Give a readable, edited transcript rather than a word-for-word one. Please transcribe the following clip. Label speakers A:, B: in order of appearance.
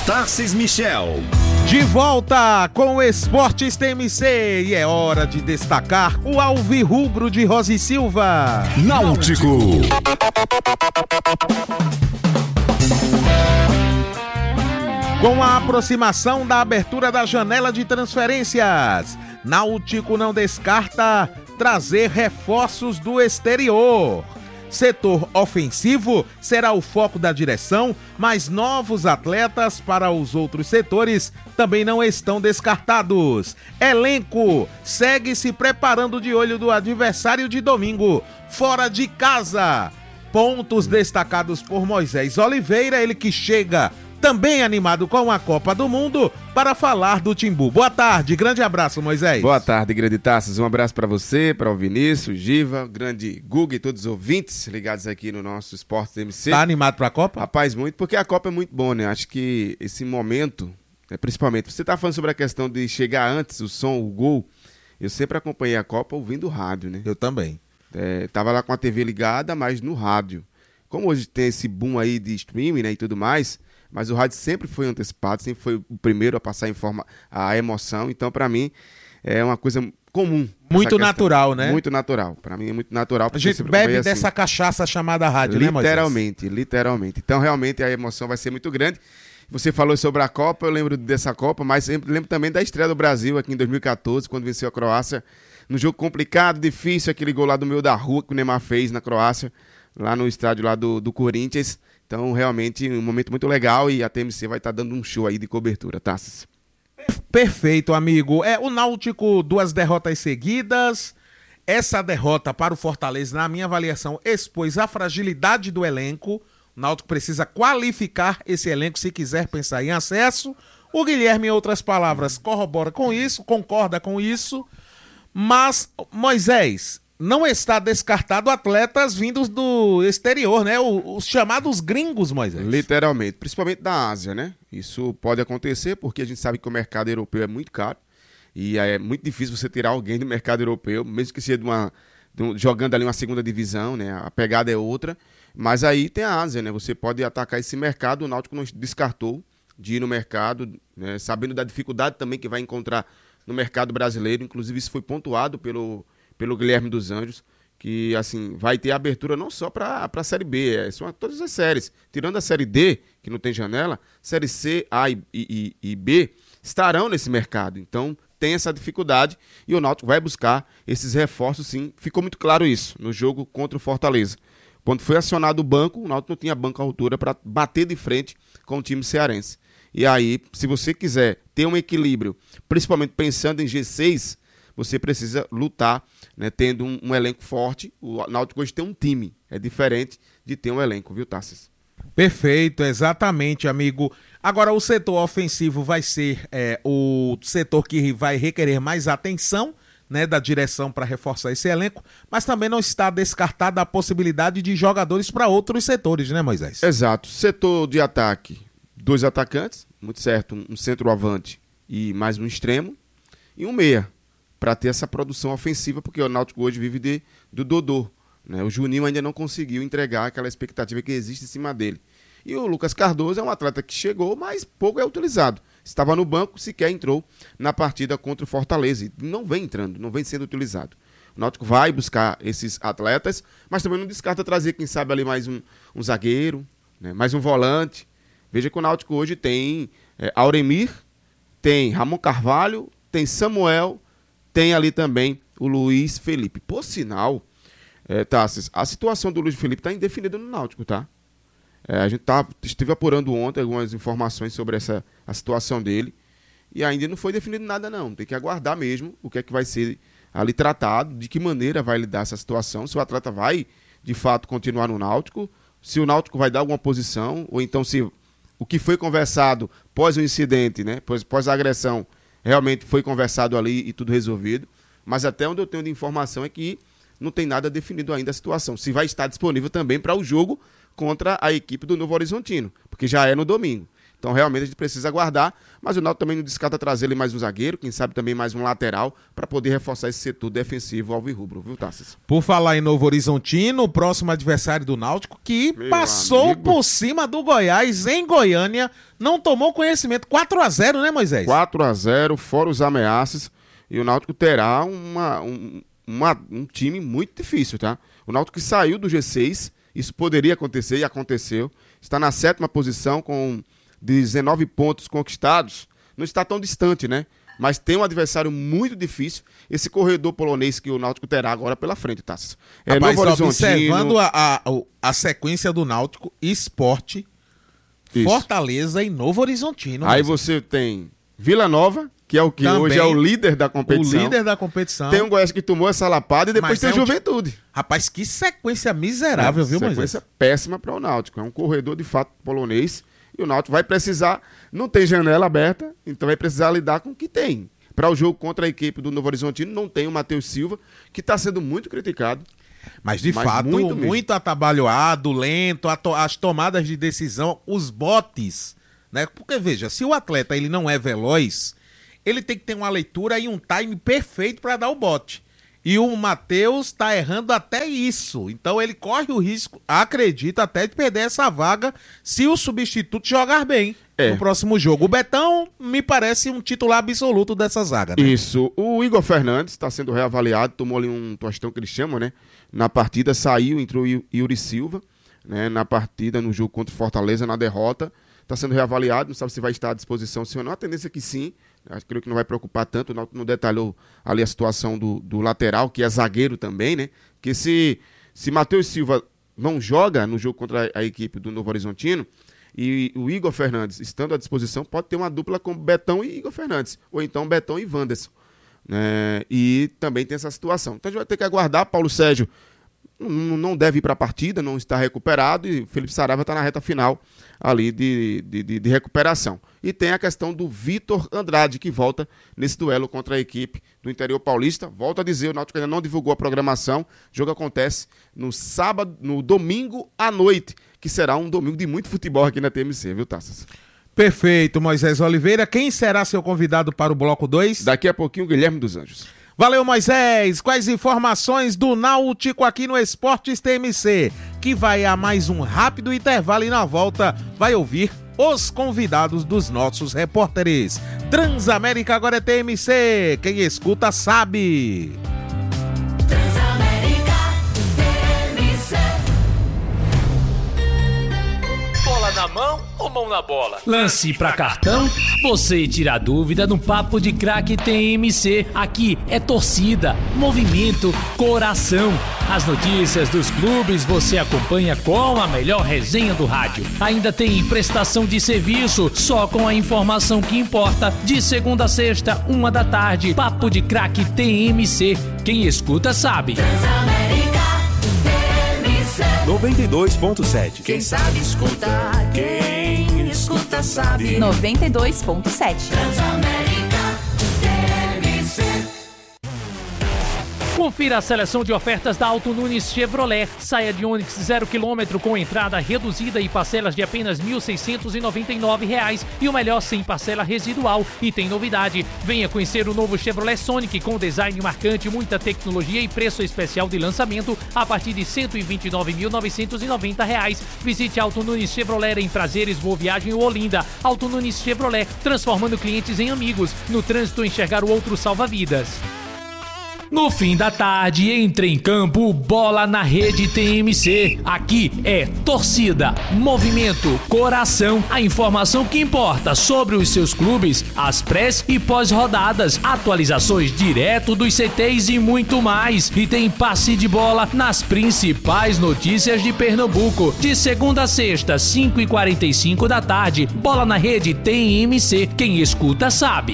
A: Tarcís Michel.
B: De volta com o Esportes TMC e é hora de destacar o alvirrubro de Rosa e Silva.
A: Náutico.
B: Com a aproximação da abertura da janela de transferências, Náutico não descarta trazer reforços do exterior. Setor ofensivo será o foco da direção, mas novos atletas para os outros setores também não estão descartados. Elenco segue se preparando de olho do adversário de domingo, fora de casa. Pontos destacados por Moisés Oliveira, ele que chega também animado com a Copa do Mundo para falar do Timbu. Boa tarde, grande abraço, Moisés.
C: Boa tarde, grande Tarcís. Um abraço para você, para o Vinícius, Giva, grande Guga e todos os ouvintes ligados aqui no nosso Esporte TMC.
B: Tá animado para a Copa?
C: Rapaz, muito, porque a Copa é muito boa, né? Acho que esse momento, principalmente, você tá falando sobre a questão de chegar antes, o som, o gol. Eu sempre acompanhei a Copa ouvindo o rádio, né?
B: Eu também.
C: Tava lá com a TV ligada, mas no rádio. Como hoje tem esse boom aí de streaming, né, e tudo mais, mas o rádio sempre foi antecipado, sempre foi o primeiro a passar a emoção. Então, para mim, é uma coisa comum.
B: Muito natural, né?
C: Muito natural. Para mim é muito natural.
B: A gente bebe dessa assim, cachaça chamada rádio,
C: literalmente,
B: né, Moisés?
C: Literalmente. Então, realmente, a emoção vai ser muito grande. Você falou sobre a Copa, eu lembro dessa Copa, mas lembro também da estreia do Brasil aqui em 2014, quando venceu a Croácia. Num jogo complicado, difícil, aquele gol lá do meio da rua que o Neymar fez na Croácia, lá no estádio lá do Corinthians. Então, realmente, um momento muito legal e a TMC vai estar dando um show aí de cobertura, Tarcís.
B: Perfeito, amigo. O Náutico, 2 derrotas seguidas. Essa derrota para o Fortaleza, na minha avaliação, expôs a fragilidade do elenco. O Náutico precisa qualificar esse elenco se quiser pensar em acesso. O Guilherme, em outras palavras, corrobora com isso, concorda com isso. Mas, Moisés, não está descartado atletas vindos do exterior, né? Os chamados gringos, Moisés.
C: Literalmente, principalmente da Ásia, né? Isso pode acontecer porque a gente sabe que o mercado europeu é muito caro e é muito difícil você tirar alguém do mercado europeu, mesmo que seja jogando ali uma segunda divisão, né? A pegada é outra, mas aí tem a Ásia, né? Você pode atacar esse mercado, o Náutico não descartou de ir no mercado, né? Sabendo da dificuldade também que vai encontrar no mercado brasileiro, inclusive isso foi pontuado pelo Guilherme dos Anjos, que assim vai ter abertura não só para a Série B, são todas as séries. Tirando a Série D, que não tem janela, Série C, A e B estarão nesse mercado. Então tem essa dificuldade e o Náutico vai buscar esses reforços, sim. Ficou muito claro isso no jogo contra o Fortaleza. Quando foi acionado o banco, o Náutico não tinha banco à altura para bater de frente com o time cearense. E aí, se você quiser ter um equilíbrio, principalmente pensando em G6, você precisa lutar, né, tendo um elenco forte. O Náutico hoje tem um time, é diferente de ter um elenco, viu, Tarcís?
B: Perfeito, exatamente, amigo. Agora, o setor ofensivo vai ser o setor que vai requerer mais atenção, né, da direção para reforçar esse elenco, mas também não está descartada a possibilidade de jogadores para outros setores, né, Moisés?
C: Exato. Setor de ataque, 2 atacantes, muito certo, um centroavante e mais um extremo, e um meia, para ter essa produção ofensiva, porque o Náutico hoje vive do Dodô, né? O Juninho ainda não conseguiu entregar aquela expectativa que existe em cima dele. E o Lucas Cardoso é um atleta que chegou, mas pouco é utilizado. Estava no banco, sequer entrou na partida contra o Fortaleza. E não vem entrando, não vem sendo utilizado. O Náutico vai buscar esses atletas, mas também não descarta trazer, quem sabe, ali mais um zagueiro, né? Mais um volante. Veja que o Náutico hoje tem Auremir, tem Ramon Carvalho, tem Samuel, tem ali também o Luiz Felipe. Por sinal, Tarcís, a situação do Luiz Felipe está indefinida no Náutico, tá? A gente esteve apurando ontem algumas informações sobre a situação dele e ainda não foi definido nada não. Tem que aguardar mesmo o que é que vai ser ali tratado, de que maneira vai lidar essa situação, se o atleta vai de fato continuar no Náutico, se o Náutico vai dar alguma posição, ou então se o que foi conversado pós o incidente, né, pós a agressão, realmente foi conversado ali e tudo resolvido, mas até onde eu tenho de informação é que não tem nada definido ainda a situação. Se vai estar disponível também para o jogo contra a equipe do Novo Horizontino, porque já é no domingo. Então, realmente, a gente precisa aguardar, mas o Náutico também não descarta trazer ali mais um zagueiro, quem sabe também mais um lateral, para poder reforçar esse setor defensivo alvirrubro, viu, Tassis?
B: Por falar em Novo Horizontino, o próximo adversário do Náutico, que passou por cima do Goiás em Goiânia, não tomou conhecimento. 4-0, né, Moisés?
C: 4-0, fora os ameaças, e o Náutico terá um time muito difícil, tá? O Náutico que saiu do G6, isso poderia acontecer e aconteceu, está na 7ª posição com 19 pontos conquistados, não está tão distante, né? Mas tem um adversário muito difícil, esse corredor polonês que o Náutico terá agora pela frente, tá?
B: Rapaz, Novo Horizontino, observando a sequência do Náutico, Sport, Fortaleza e Novo Horizontino.
C: Aí você tem Vila Nova, que é o que também, hoje é o líder da competição.
B: O líder da competição.
C: Tem um Goiás que tomou essa lapada e depois tem o Juventude.
B: Rapaz, que sequência miserável, viu, Moisés?
C: Sequência péssima para o Náutico. É um corredor de fato polonês. E o Náutico vai precisar, não tem janela aberta, então vai precisar lidar com o que tem. Para o jogo contra a equipe do Novo Horizontino, não tem o Matheus Silva, que está sendo muito criticado.
B: Mas de fato, muito atabalhoado, lento, as tomadas de decisão, os botes, né? Porque veja, se o atleta ele não é veloz, ele tem que ter uma leitura e um time perfeito para dar o bote. E o Matheus está errando até isso. Então ele corre o risco, acredita, até de perder essa vaga se o substituto jogar bem no próximo jogo. O Betão me parece um titular absoluto dessa zaga, né?
C: Isso. O Igor Fernandes está sendo reavaliado, tomou ali um tostão que eles chamam, né? Na partida saiu, entrou Yuri Silva, né? Na partida, no jogo contra o Fortaleza, na derrota. Está sendo reavaliado, não sabe se vai estar à disposição sim ou não. A tendência é que sim. Creio que não vai preocupar tanto, não detalhou ali a situação do lateral, que é zagueiro também, né? Que se Matheus Silva não joga no jogo contra a equipe do Novo Horizontino, e o Igor Fernandes estando à disposição, pode ter uma dupla com Betão e Igor Fernandes, ou então Betão e Wanderson. E também tem essa situação. Então a gente vai ter que aguardar. Paulo Sérgio não deve ir para a partida, não está recuperado, e Felipe Saraiva está na reta final ali de recuperação. E tem a questão do Vitor Andrade, que volta nesse duelo contra a equipe do interior paulista. Volto a dizer, o Náutico ainda não divulgou a programação. O jogo acontece no domingo à noite, que será um domingo de muito futebol aqui na TMC, viu, Tassas?
B: Perfeito, Moisés Oliveira. Quem será seu convidado para o bloco 2?
C: Daqui a pouquinho, Guilherme dos Anjos.
B: Valeu, Moisés. Quais informações do Náutico aqui no Esportes TMC? Que vai a mais um rápido intervalo e na volta vai ouvir os convidados dos nossos repórteres. Transamérica agora é TMC. Quem escuta sabe.
D: Transamérica TMC. Bola na mão ou mão na bola?
E: Lance pra cartão? Você tira a dúvida no Papo de Craque TMC. Aqui é torcida, movimento, coração. As notícias dos clubes você acompanha com a melhor resenha do rádio. Ainda tem prestação de serviço, só com a informação que importa. De segunda a sexta, 1h. Papo de Craque TMC. Quem escuta sabe.
D: Transamérica TMC
A: 92.7.
D: Quem sabe escuta, quem escuta sabe.
F: 92.7.
D: Transamérica TMC.
E: Confira a seleção de ofertas da Auto Nunes Chevrolet. Saia de Onix 0 km com entrada reduzida e parcelas de apenas R$ 1.699. E o melhor, sem parcela residual. E tem novidade. Venha conhecer o novo Chevrolet Sonic com design marcante, muita tecnologia e preço especial de lançamento a partir de R$ 129.990. Visite a Auto Nunes Chevrolet em Prazeres, Boa Viagem ou Olinda. Auto Nunes Chevrolet, transformando clientes em amigos. No trânsito, enxergar o outro salva vidas. No fim da tarde, entre em campo, Bola na Rede TMC. Aqui é torcida, movimento, coração. A informação que importa sobre os seus clubes, as pré e pós-rodadas, atualizações direto dos CTs e muito mais. E tem passe de bola nas principais notícias de Pernambuco. De segunda a sexta, 5h45 da tarde. Bola na Rede TMC. Quem escuta sabe.